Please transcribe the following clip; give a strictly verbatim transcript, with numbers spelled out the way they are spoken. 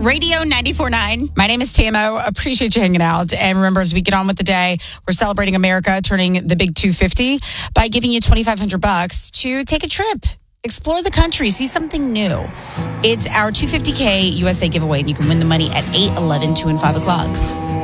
Radio ninety-four point nine. My name is Tamo. Appreciate you hanging out. And remember, as we get on with the day, we're celebrating America turning the big two fifty by giving you twenty-five hundred bucks to take a trip, explore the country, see something new. It's our two hundred fifty K U S A giveaway, and you can win the money at eight, eleven, two, and five o'clock.